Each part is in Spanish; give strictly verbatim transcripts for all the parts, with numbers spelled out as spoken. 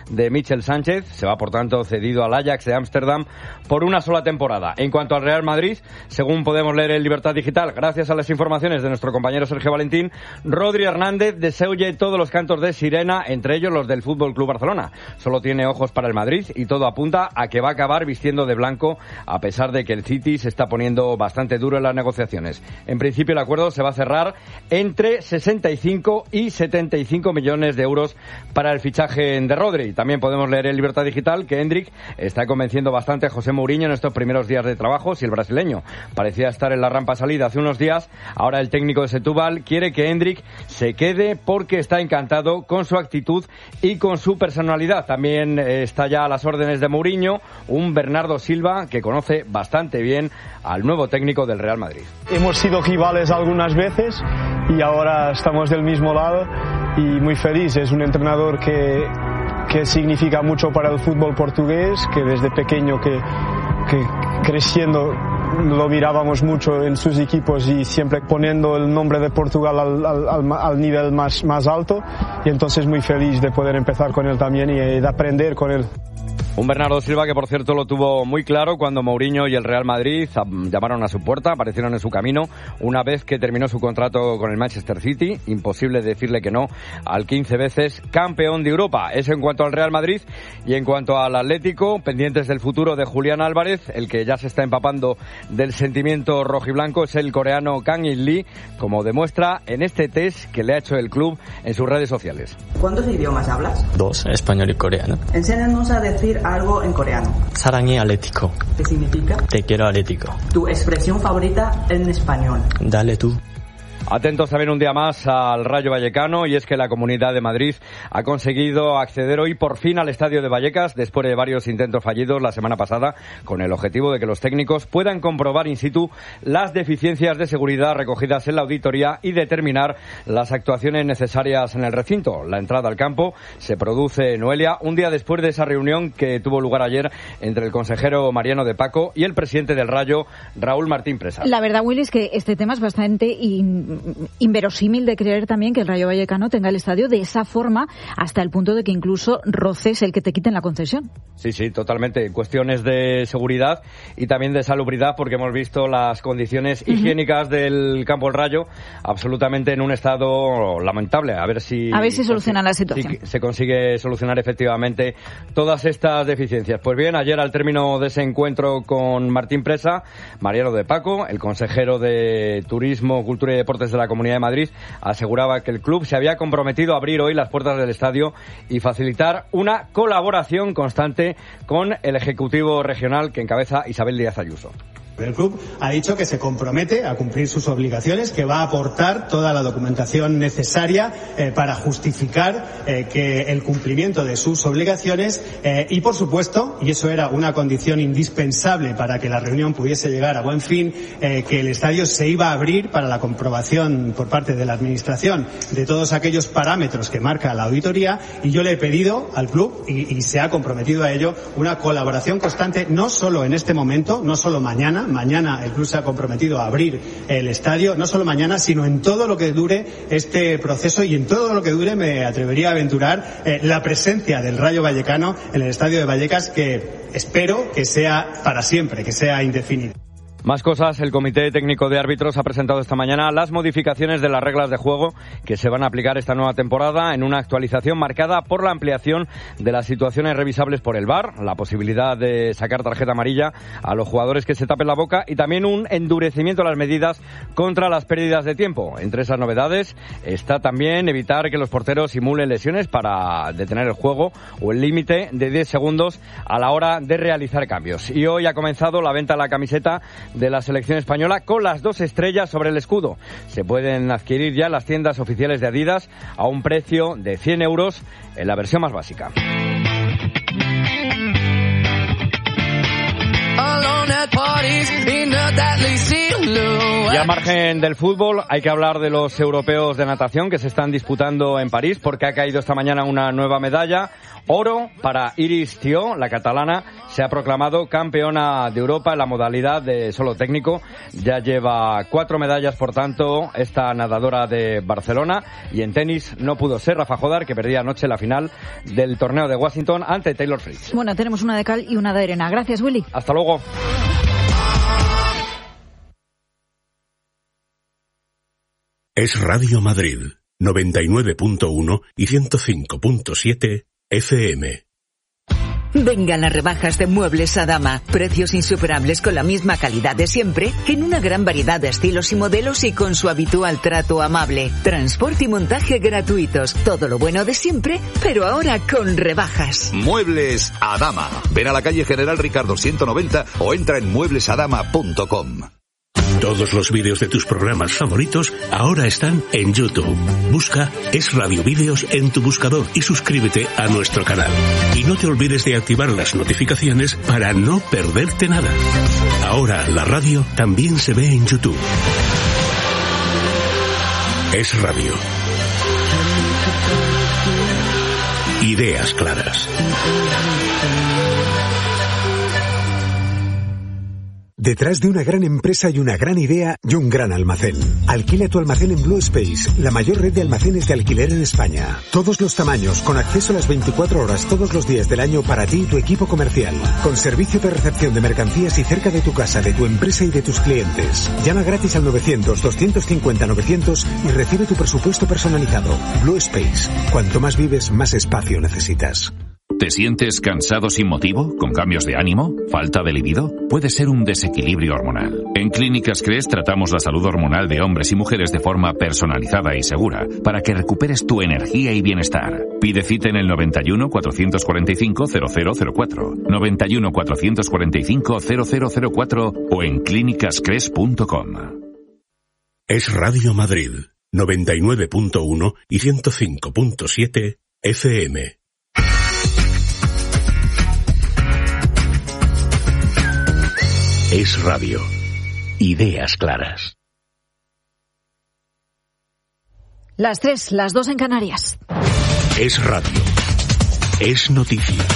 de Michel Sánchez. Se va, por tanto, cedido al Ajax de Ámsterdam por una sola temporada. En cuanto al Real Madrid, según podemos leer en Libertad Digital, gracias a las informaciones de nuestro compañero Sergio Valentín, Rodri Hernández desoye todos los cantos de sirena, entre ellos los del F C Barcelona. Solo tiene ojos para el Madrid y todo apunta a que va a acabar vistiendo de blanco, a pesar de que el City se está poniendo bastante duro en las negociaciones. En principio, el acuerdo se va a cerrar entre sesenta y cinco y setenta y cinco millones de euros para el fichaje de Rodri. También podemos leer en Libertad Digital que Hendrik está convenciendo bastante a José Mourinho en estos primeros días de trabajo. Si el brasileño parecía estar en la rampa salida hace unos días, ahora el técnico de Setúbal quiere que Hendrik se quede porque está encantado con su actitud y con su personalidad. También está ya a las órdenes de Mourinho un Bernardo Silva que conoce bastante bien al nuevo técnico del Real Madrid. Hemos sido rivales algunas veces y ahora estamos del mismo lado y muy feliz. Es un entrenador que, que significa mucho para el fútbol portugués, que desde pequeño que, que creciendo lo mirábamos mucho en sus equipos y siempre poniendo el nombre de Portugal al, al, al nivel más, más alto, y entonces muy feliz de poder empezar con él también y de aprender con él. Un Bernardo Silva que, por cierto, lo tuvo muy claro cuando Mourinho y el Real Madrid llamaron a su puerta, aparecieron en su camino una vez que terminó su contrato con el Manchester City. Imposible decirle que no al quince veces campeón de Europa. Eso en cuanto al Real Madrid. Y en cuanto al Atlético, pendientes del futuro de Julián Álvarez, el que ya se está empapando del sentimiento rojiblanco es el coreano Kang In Lee, como demuestra en este test que le ha hecho el club en sus redes sociales. ¿Cuántos idiomas hablas? Dos, español y coreano. Enséñanos a decir algo en coreano. 사랑해 Atlético. ¿Qué significa? Te quiero Atlético. Tu expresión favorita en español. Dale tú. Atentos también un día más al Rayo Vallecano, y es que la Comunidad de Madrid ha conseguido acceder hoy por fin al estadio de Vallecas después de varios intentos fallidos la semana pasada, con el objetivo de que los técnicos puedan comprobar in situ las deficiencias de seguridad recogidas en la auditoría y determinar las actuaciones necesarias en el recinto. La entrada al campo se produce, Noelia, un día después de esa reunión que tuvo lugar ayer entre el consejero Mariano de Paco y el presidente del Rayo, Raúl Martín Presa. La verdad, Willy, es que este tema es bastante in... inverosímil de creer también que el Rayo Vallecano tenga el estadio de esa forma, hasta el punto de que incluso roces el que te quiten la concesión. Sí, sí, totalmente. Cuestiones de seguridad y también de salubridad, porque hemos visto las condiciones uh-huh. higiénicas del campo del Rayo absolutamente en un estado lamentable. A ver si, a ver si soluciona la situación. Si se consigue solucionar efectivamente todas estas deficiencias. Pues bien, ayer al término de ese encuentro con Martín Presa, Mariano de Paco, el consejero de Turismo, Cultura y Deportes de la Comunidad de Madrid, aseguraba que el club se había comprometido a abrir hoy las puertas del estadio y facilitar una colaboración constante con el Ejecutivo Regional que encabeza Isabel Díaz Ayuso. El club ha dicho que se compromete a cumplir sus obligaciones, que va a aportar toda la documentación necesaria eh, para justificar eh, que el cumplimiento de sus obligaciones eh, y, por supuesto, y eso era una condición indispensable para que la reunión pudiese llegar a buen fin, eh, que el estadio se iba a abrir para la comprobación por parte de la Administración de todos aquellos parámetros que marca la auditoría, y yo le he pedido al club, y, y se ha comprometido a ello, una colaboración constante, no solo en este momento, no solo mañana. Mañana el club se ha comprometido a abrir el estadio, no solo mañana, sino en todo lo que dure este proceso y en todo lo que dure, me atrevería a aventurar, eh, la presencia del Rayo Vallecano en el estadio de Vallecas, que espero que sea para siempre, que sea indefinido. Más cosas. El Comité Técnico de Árbitros ha presentado esta mañana las modificaciones de las reglas de juego que se van a aplicar esta nueva temporada, en una actualización marcada por la ampliación de las situaciones revisables por el V A R, la posibilidad de sacar tarjeta amarilla a los jugadores que se tapen la boca, y también un endurecimiento de las medidas contra las pérdidas de tiempo. Entre esas novedades está también evitar que los porteros simulen lesiones para detener el juego, o el límite de diez segundos a la hora de realizar cambios. Y hoy ha comenzado la venta de la camiseta de la selección española con las dos estrellas sobre el escudo. Se pueden adquirir ya en las tiendas oficiales de Adidas a un precio de cien euros en la versión más básica. Y al margen del fútbol, hay que hablar de los europeos de natación que se están disputando en París, porque ha caído esta mañana una nueva medalla. Oro para Iris Thió, la catalana, se ha proclamado campeona de Europa en la modalidad de solo técnico. Ya lleva cuatro medallas, por tanto, esta nadadora de Barcelona. Y en tenis no pudo ser Rafa Jodar, que perdía anoche la final del torneo de Washington ante Taylor Fritz. Bueno, tenemos una de cal y una de arena. Gracias, Willy. Hasta luego. Es Radio Madrid, noventa y nueve punto uno y ciento cinco punto siete F M. Vengan las rebajas de Muebles Adama. Precios insuperables con la misma calidad de siempre, en una gran variedad de estilos y modelos y con su habitual trato amable. Transporte y montaje gratuitos. Todo lo bueno de siempre, pero ahora con rebajas. Muebles Adama. Ven a la calle General Ricardo ciento noventa o entra en muebles adama punto com. Todos los vídeos de tus programas favoritos ahora están en YouTube. Busca Es Radio Vídeos en tu buscador y suscríbete a nuestro canal. Y no te olvides de activar las notificaciones para no perderte nada. Ahora la radio también se ve en YouTube. Es Radio. Ideas claras. Detrás de una gran empresa hay una gran idea y un gran almacén. Alquila tu almacén en Blue Space, la mayor red de almacenes de alquiler en España. Todos los tamaños, con acceso a las veinticuatro horas todos los días del año para ti y tu equipo comercial. Con servicio de recepción de mercancías y cerca de tu casa, de tu empresa y de tus clientes. Llama gratis al novecientos, doscientos cincuenta, novecientos y recibe tu presupuesto personalizado. Blue Space. Cuanto más vives, más espacio necesitas. ¿Te sientes cansado sin motivo? ¿Con cambios de ánimo? ¿Falta de libido? Puede ser un desequilibrio hormonal. En Clínicas Cres tratamos la salud hormonal de hombres y mujeres de forma personalizada y segura para que recuperes tu energía y bienestar. Pide cita en el noventa y uno, cuatrocientos cuarenta y cinco, cero cero cero cuatro, noventa y uno, cuatrocientos cuarenta y cinco, cero cero cero cuatro o en clínicas cres punto com. Es Radio Madrid, noventa y nueve punto uno y ciento cinco punto siete F M. Es Radio. Ideas claras. Las tres, las dos en Canarias. Es Radio. Es noticia.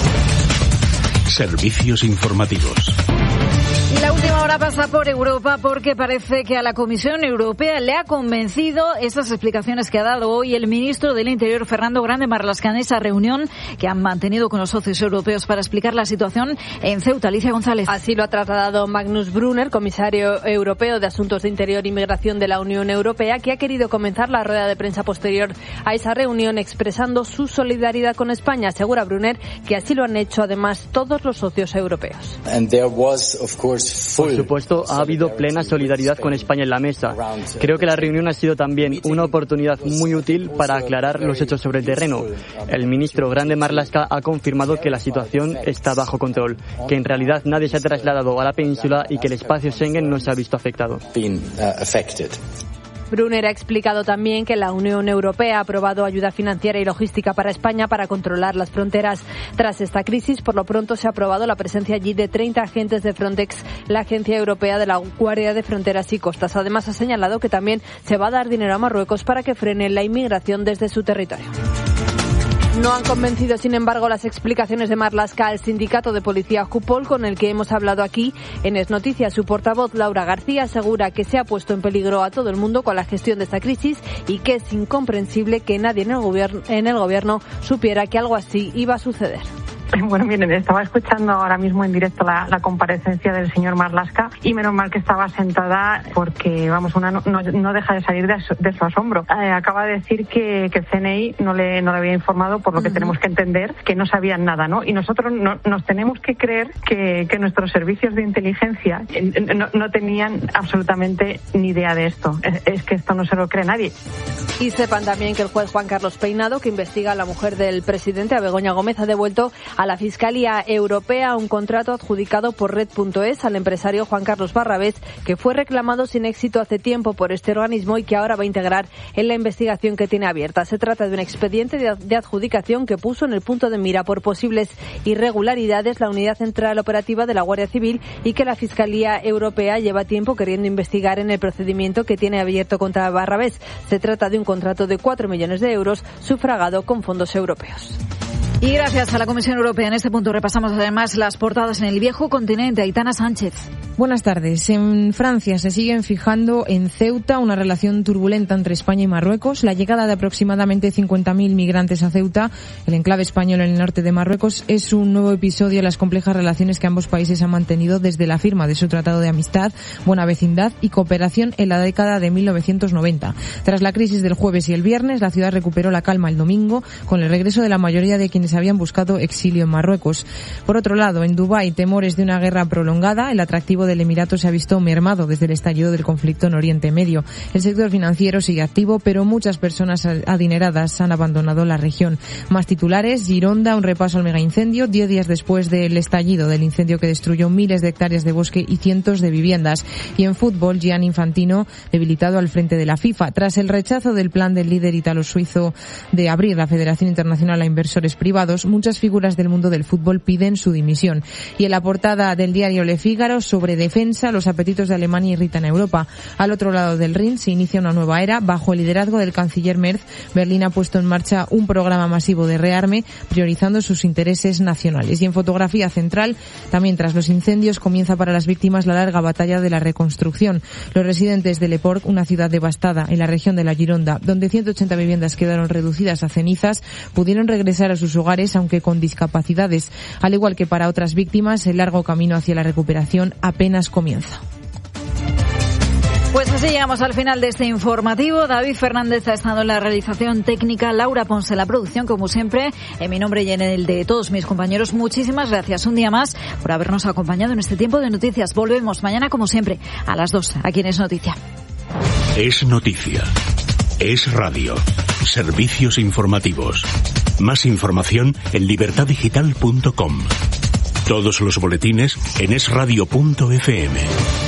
Servicios informativos. Y la última hora pasa por Europa porque parece que a la Comisión Europea le ha convencido estas explicaciones que ha dado hoy el ministro del Interior, Fernando Grande Marlaska, en esa reunión que han mantenido con los socios europeos para explicar la situación en Ceuta. Alicia González. Así lo ha trasladado Magnus Brunner, comisario europeo de Asuntos de Interior y Migración de la Unión Europea, que ha querido comenzar la rueda de prensa posterior a esa reunión expresando su solidaridad con España. Asegura Brunner que así lo han hecho además todos los socios europeos. Por supuesto, ha habido plena solidaridad con España en la mesa. Creo que la reunión ha sido también una oportunidad muy útil para aclarar los hechos sobre el terreno. El ministro Grande Marlaska ha confirmado que la situación está bajo control, que en realidad nadie se ha trasladado a la península y que el espacio Schengen no se ha visto afectado. Brunner ha explicado también que la Unión Europea ha aprobado ayuda financiera y logística para España para controlar las fronteras. Tras esta crisis, por lo pronto se ha aprobado la presencia allí de treinta agentes de Frontex, la Agencia Europea de la Guardia de Fronteras y Costas. Además, ha señalado que también se va a dar dinero a Marruecos para que frene la inmigración desde su territorio. No han convencido, sin embargo, las explicaciones de Marlaska al sindicato de policía Jupol, con el que hemos hablado aquí en Es Noticias. Su portavoz, Laura García, asegura que se ha puesto en peligro a todo el mundo con la gestión de esta crisis y que es incomprensible que nadie en el gobierno, en el gobierno supiera que algo así iba a suceder. Bueno, miren, estaba escuchando ahora mismo en directo la, la comparecencia del señor Marlaska y menos mal que estaba sentada porque, vamos, una no, no, no deja de salir de su, de su asombro. Eh, acaba de decir que, que el C N I no le, no le había informado, por lo que uh-huh. tenemos que entender que no sabían nada, ¿no? Y nosotros no, nos tenemos que creer que, que nuestros servicios de inteligencia no, no tenían absolutamente ni idea de esto. Es, es que esto no se lo cree nadie. Y sepan también que el juez Juan Carlos Peinado, que investiga a la mujer del presidente, a Begoña Gómez, ha devuelto a la Fiscalía Europea un contrato adjudicado por Red punto es al empresario Juan Carlos Barrabés, que fue reclamado sin éxito hace tiempo por este organismo y que ahora va a integrar en la investigación que tiene abierta. Se trata de un expediente de adjudicación que puso en el punto de mira por posibles irregularidades la Unidad Central Operativa de la Guardia Civil y que la Fiscalía Europea lleva tiempo queriendo investigar en el procedimiento que tiene abierto contra Barrabés. Se trata de un contrato de cuatro millones de euros sufragado con fondos europeos. Y gracias a la Comisión Europea, en este punto repasamos además las portadas en el viejo continente. Aitana Sánchez. Buenas tardes. En Francia se siguen fijando en Ceuta una relación turbulenta entre España y Marruecos. La llegada de aproximadamente cincuenta mil migrantes a Ceuta, el enclave español en el norte de Marruecos, es un nuevo episodio en las complejas relaciones que ambos países han mantenido desde la firma de su Tratado de Amistad, Buena Vecindad y Cooperación en la década de mil novecientos noventa. Tras la crisis del jueves y el viernes, la ciudad recuperó la calma el domingo con el regreso de la mayoría de quienes habían buscado exilio en Marruecos. Por otro lado, en Dubái, temores de una guerra prolongada. El atractivo del Emirato se ha visto mermado desde el estallido del conflicto en Oriente Medio. El sector financiero sigue activo, pero muchas personas adineradas han abandonado la región. Más titulares: Gironda, un repaso al megaincendio, diez días después del estallido del incendio que destruyó miles de hectáreas de bosque y cientos de viviendas. Y en fútbol, Gianni Infantino, debilitado al frente de la FIFA. Tras el rechazo del plan del líder italo-suizo de abrir la Federación Internacional a inversores privados, muchas figuras del mundo del fútbol piden su dimisión. Y en la portada del diario Le Figaro, sobre defensa, los apetitos de Alemania irritan a Europa. Al otro lado del Rin se inicia una nueva era. Bajo el liderazgo del canciller Merz, Berlín ha puesto en marcha un programa masivo de rearme, priorizando sus intereses nacionales. Y en fotografía central, también tras los incendios, comienza para las víctimas la larga batalla de la reconstrucción. Los residentes de Le Port, una ciudad devastada en la región de la Gironda, donde ciento ochenta viviendas quedaron reducidas a cenizas, pudieron regresar a sus hogares, aunque con discapacidades. Al igual que para otras víctimas, el largo camino hacia la recuperación apenas comienza. Pues así llegamos al final de este informativo. David Fernández ha estado en la realización técnica, Laura Ponce en la producción, como siempre. En mi nombre y en el de todos mis compañeros, muchísimas gracias un día más por habernos acompañado en este tiempo de noticias. Volvemos mañana, como siempre, a las dos, aquí en Es Noticia. Es Noticia. Es Radio. Servicios informativos. Más información en libertad digital punto com. Todos los boletines en es radio punto efe eme.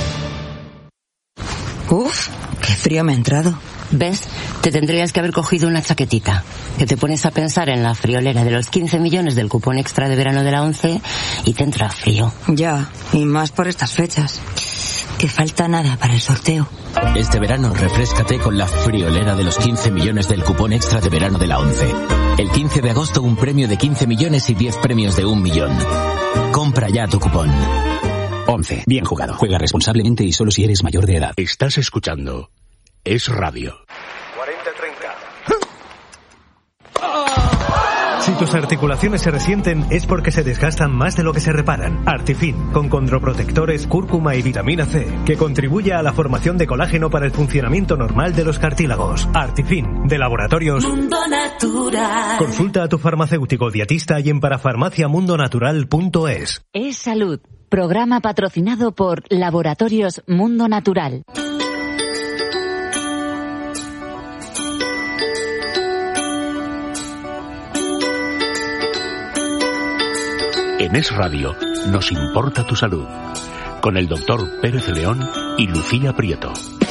Uf, qué frío me ha entrado. ¿Ves? Te tendrías que haber cogido una chaquetita. Que te pones a pensar en la friolera de los quince millones del cupón extra de verano de la ONCE y te entra frío. Ya, y más por estas fechas. Que falta nada para el sorteo. Este verano refréscate con la friolera de los quince millones del cupón extra de verano de la ONCE. El quince de agosto un premio de quince millones y diez premios de un millón. Compra ya tu cupón. ONCE. Bien jugado. Juega responsablemente y solo si eres mayor de edad. Estás escuchando Es Radio. cuarenta treinta. Si tus articulaciones se resienten es porque se desgastan más de lo que se reparan. Artifin, con condroprotectores, cúrcuma y vitamina C, que contribuye a la formación de colágeno para el funcionamiento normal de los cartílagos. Artifin, de Laboratorios Mundo Natural. Consulta a tu farmacéutico dietista y en parafarmaciamundonatural punto es. Es Salud, programa patrocinado por Laboratorios Mundo Natural. En Es Radio nos importa tu salud, con el doctor Pérez León y Lucía Prieto.